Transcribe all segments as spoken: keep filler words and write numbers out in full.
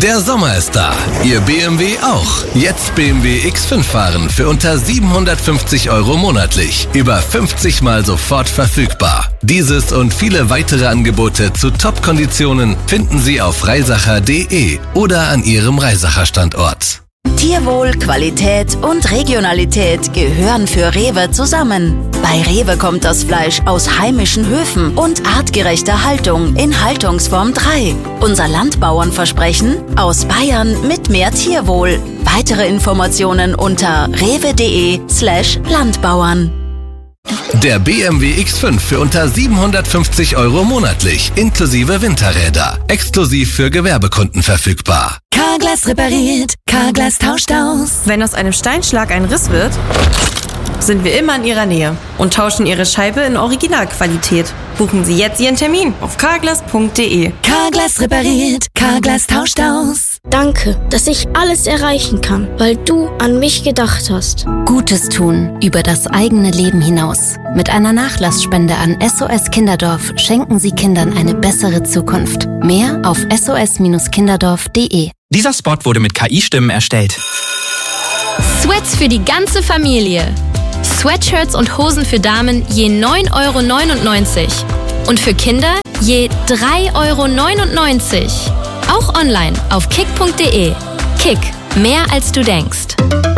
Der Sommer ist da. Ihr B M W auch. Jetzt B M W X fünf fahren für unter siebenhundertfünfzig Euro monatlich. Über fünfzig Mal sofort verfügbar. Dieses und viele weitere Angebote zu Top-Konditionen finden Sie auf reisacher punkt de oder an Ihrem Reisacher Standort. Tierwohl, Qualität und Regionalität gehören für Rewe zusammen. Bei Rewe kommt das Fleisch aus heimischen Höfen und artgerechter Haltung in Haltungsform drei. Unser Landbauernversprechen: aus Bayern mit mehr Tierwohl. Weitere Informationen unter rewe.de slash Landbauern. Der B M W X fünf für unter siebenhundertfünfzig Euro monatlich, inklusive Winterräder. Exklusiv für Gewerbekunden verfügbar. Carglass repariert, Carglass tauscht aus. Wenn aus einem Steinschlag ein Riss wird, sind wir immer in Ihrer Nähe und tauschen Ihre Scheibe in Originalqualität. Buchen Sie jetzt Ihren Termin auf carglass punkt de. Carglass repariert, Carglass tauscht aus. Danke, dass ich alles erreichen kann, weil du an mich gedacht hast. Gutes tun über das eigene Leben hinaus. Mit einer Nachlassspende an S O S Kinderdorf schenken Sie Kindern eine bessere Zukunft. Mehr auf s o s kinderdorf punkt de. Dieser Spot wurde mit K I-Stimmen erstellt. Sweats für die ganze Familie. Sweatshirts und Hosen für Damen je neun Euro neunundneunzig und für Kinder je drei Euro neunundneunzig. Auch online auf kick punkt de. Kick, mehr als du denkst.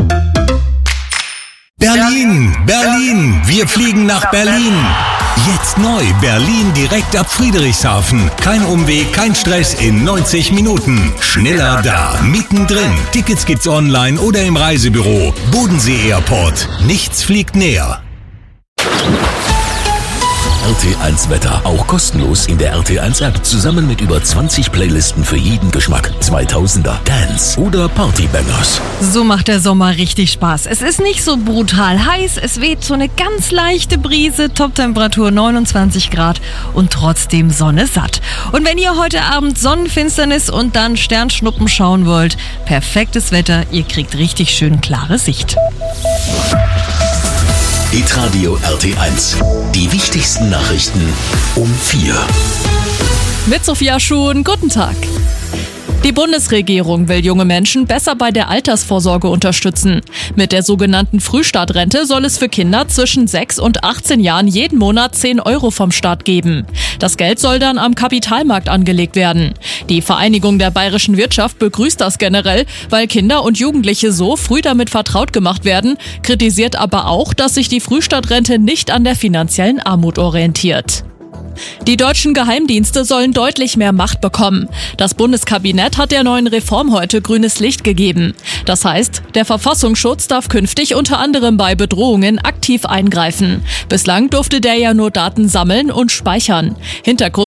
Berlin, Berlin, wir fliegen nach Berlin. Jetzt neu, Berlin direkt ab Friedrichshafen. Kein Umweg, kein Stress in neunzig Minuten. Schneller da, mittendrin. Tickets gibt's online oder im Reisebüro. Bodensee Airport. Nichts fliegt näher. R T eins Wetter. Auch kostenlos in der R T eins App. Zusammen mit über zwanzig Playlisten für jeden Geschmack. zweitausender, Dance oder Partybangers. So macht der Sommer richtig Spaß. Es ist nicht so brutal heiß, es weht so eine ganz leichte Brise, Toptemperatur neunundzwanzig Grad und trotzdem Sonne satt. Und wenn ihr heute Abend Sonnenfinsternis und dann Sternschnuppen schauen wollt, perfektes Wetter, ihr kriegt richtig schön klare Sicht. Hitradio R T eins. Die wichtigsten Nachrichten um vier. Mit Sophia Schuhn, guten Tag. Die Bundesregierung will junge Menschen besser bei der Altersvorsorge unterstützen. Mit der sogenannten Frühstartrente soll es für Kinder zwischen sechs und achtzehn Jahren jeden Monat zehn Euro vom Staat geben. Das Geld soll dann am Kapitalmarkt angelegt werden. Die Vereinigung der bayerischen Wirtschaft begrüßt das generell, weil Kinder und Jugendliche so früh damit vertraut gemacht werden, kritisiert aber auch, dass sich die Frühstartrente nicht an der finanziellen Armut orientiert. Die deutschen Geheimdienste sollen deutlich mehr Macht bekommen. Das Bundeskabinett hat der neuen Reform heute grünes Licht gegeben. Das heißt, der Verfassungsschutz darf künftig unter anderem bei Bedrohungen aktiv eingreifen. Bislang durfte der ja nur Daten sammeln und speichern. Hintergrund